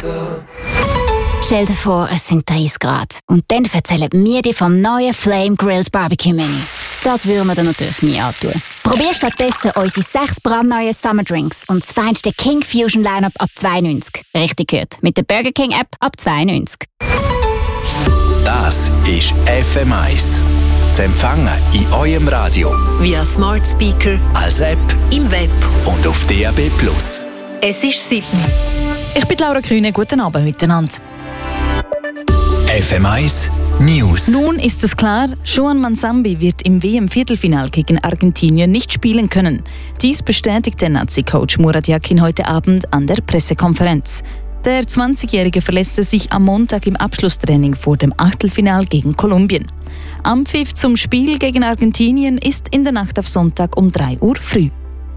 Stell dir vor, es sind 30 Grad. Und dann erzählen wir dir vom neuen Flame Grilled Barbecue Menü. Das würden wir dir natürlich nie antun. Probier stattdessen unsere 6 brandneuen Summer Drinks und das feinste King Fusion Lineup ab 92. Richtig gehört. Mit der Burger King App ab 92. Das ist FM1. Zu empfangen in eurem Radio. Via Smart Speaker, Als App. im Web. Und auf DAB+. Es ist 7. Ich bin Laura Kühne, guten Abend miteinander. FM1 News. Nun ist es klar, Juan Manzambi wird im WM-Viertelfinal gegen Argentinien nicht spielen können. Dies bestätigte Nazi-Coach Murat Yakin heute Abend an der Pressekonferenz. Der 20-Jährige verletzte sich am Montag im Abschlusstraining vor dem Achtelfinal gegen Kolumbien. Anpfiff zum Spiel gegen Argentinien ist in der Nacht auf Sonntag um 3 Uhr früh.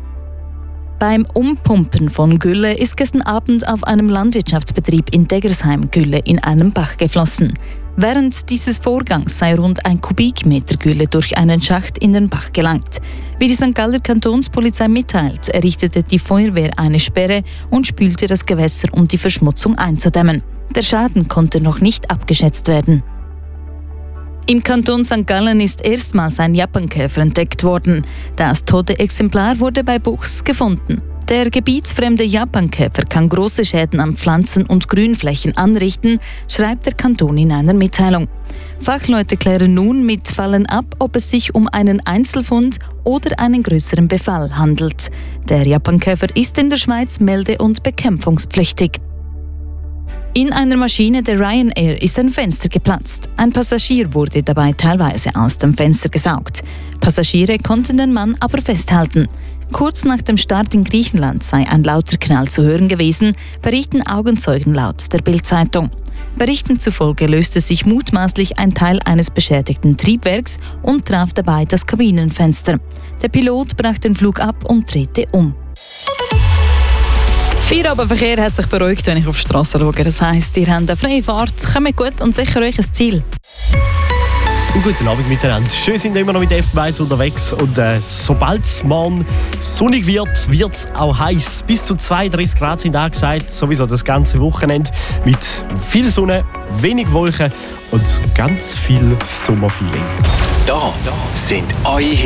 Beim Umpumpen von Gülle ist gestern Abend auf einem Landwirtschaftsbetrieb in Deggersheim Gülle in einen Bach geflossen. Während dieses Vorgangs sei rund 1 Kubikmeter Gülle durch einen Schacht in den Bach gelangt. Wie die St. Galler Kantonspolizei mitteilt, errichtete die Feuerwehr eine Sperre und spülte das Gewässer, um die Verschmutzung einzudämmen. Der Schaden konnte noch nicht abgeschätzt werden. Im Kanton St. Gallen ist erstmals ein Japankäfer entdeckt worden. Das tote Exemplar wurde bei Buchs gefunden. Der gebietsfremde Japankäfer kann große Schäden an Pflanzen und Grünflächen anrichten, schreibt der Kanton in einer Mitteilung. Fachleute klären nun mit Fallen ab, ob es sich um einen Einzelfund oder einen größeren Befall handelt. Der Japankäfer ist in der Schweiz melde- und bekämpfungspflichtig. In einer Maschine der Ryanair ist ein Fenster geplatzt. Ein Passagier wurde dabei teilweise aus dem Fenster gesaugt. Passagiere konnten den Mann aber festhalten. Kurz nach dem Start in Griechenland sei ein lauter Knall zu hören gewesen, berichten Augenzeugen laut der Bild-Zeitung. Berichten zufolge löste sich mutmaßlich ein Teil eines beschädigten Triebwerks und traf dabei das Kabinenfenster. Der Pilot brach den Flug ab und drehte um. Feierabendverkehr hat sich beruhigt, wenn ich auf die Straße schaue. Das heisst, ihr habt eine freie Fahrt, kommt gut und sicher euch ein Ziel. Und guten Abend miteinander. Schön sind wir immer noch mit F1 unterwegs. Und sobald es morgen sonnig wird, wird es auch heiß. Bis zu 32 Grad sind angesagt. Sowieso das ganze Wochenende mit viel Sonne, wenig Wolken und ganz viel Sommerfeeling. Da sind eure